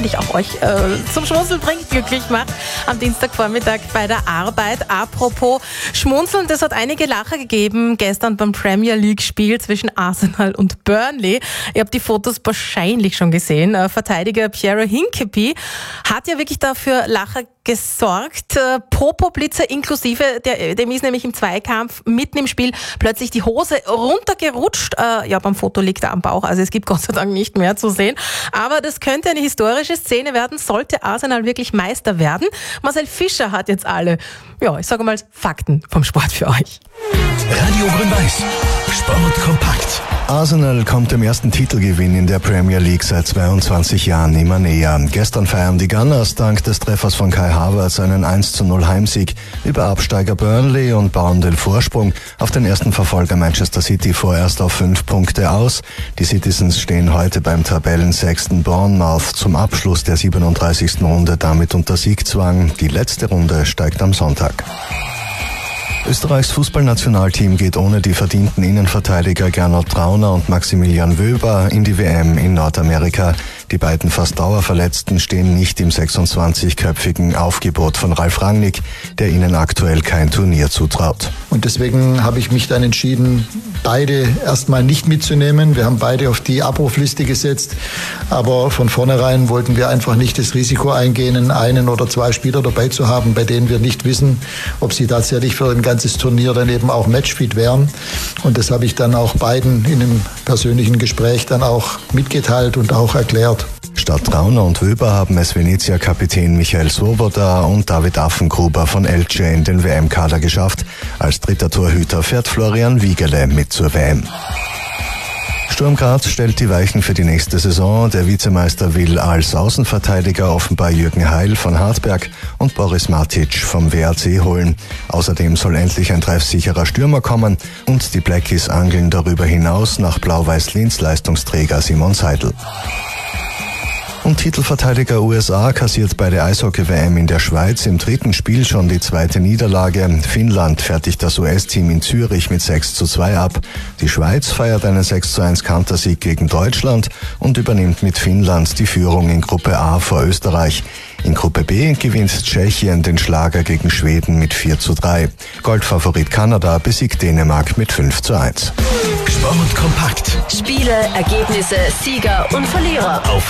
auch euch zum Schmunzeln bringt, glücklich macht am Dienstagvormittag bei der Arbeit. Apropos Schmunzeln, das hat einige Lacher gegeben gestern beim Premier League-Spiel zwischen Arsenal und Burnley. Ihr habt die Fotos wahrscheinlich schon gesehen. Verteidiger Piero Hincapié hat ja wirklich dafür Lacher gesorgt. Popo-Blitzer inklusive, dem ist nämlich im Zweikampf mitten im Spiel plötzlich die Hose runtergerutscht. Beim Foto liegt er am Bauch, also es gibt Gott sei Dank nicht mehr zu sehen. Aber das könnte eine historische Szene werden, sollte Arsenal wirklich Meister werden. Marcel Fischer hat jetzt alle, ich sage mal, Fakten vom Sport für euch. Radio Grün-Weiß. Sport kompakt. Arsenal kommt dem ersten Titelgewinn in der Premier League seit 22 Jahren immer näher. Gestern feiern die Gunners dank des Treffers von Kai Havertz einen 1:0 Heimsieg über Absteiger Burnley und bauen den Vorsprung auf den ersten Verfolger Manchester City vorerst auf 5 Punkte aus. Die Citizens stehen heute beim Tabellensechsten Bournemouth zum Abschluss der 37. Runde damit unter Siegzwang. Die letzte Runde steigt am Sonntag. Österreichs Fußballnationalteam geht ohne die verdienten Innenverteidiger Gernot Trauner und Maximilian Wöber in die WM in Nordamerika. Die beiden fast Dauerverletzten stehen nicht im 26-köpfigen Aufgebot von Ralf Rangnick, der ihnen aktuell kein Turnier zutraut. Und deswegen habe ich mich dann entschieden, beide erstmal nicht mitzunehmen. Wir haben beide auf die Abrufliste gesetzt, aber von vornherein wollten wir einfach nicht das Risiko eingehen, einen oder zwei Spieler dabei zu haben, bei denen wir nicht wissen, ob sie tatsächlich für ein ganzes Turnier dann eben auch matchfit wären. Und das habe ich dann auch beiden in einem persönlichen Gespräch dann auch mitgeteilt und auch erklärt. Statt Trauner und Wöber haben es Venezia-Kapitän Michael Svoboda und David Affengruber von Elche in den WM-Kader geschafft. Als dritter Torhüter fährt Florian Wiegele mit zur WM. Sturm Graz stellt die Weichen für die nächste Saison. Der Vizemeister will als Außenverteidiger offenbar Jürgen Heil von Hartberg und Boris Matic vom WAC holen. Außerdem soll endlich ein treffsicherer Stürmer kommen und die Blackies angeln darüber hinaus nach Blau-Weiß-Linz Leistungsträger Simon Seidel. Und Titelverteidiger USA kassiert bei der Eishockey-WM in der Schweiz im dritten Spiel schon die zweite Niederlage. Finnland fertigt das US-Team in Zürich mit 6:2 ab. Die Schweiz feiert einen 6:1 Kantersieg gegen Deutschland und übernimmt mit Finnland die Führung in Gruppe A vor Österreich. In Gruppe B gewinnt Tschechien den Schlager gegen Schweden mit 4:3. Goldfavorit Kanada besiegt Dänemark mit 5:1. Sport kompakt. Spiele, Ergebnisse, Sieger und Verlierer. Auf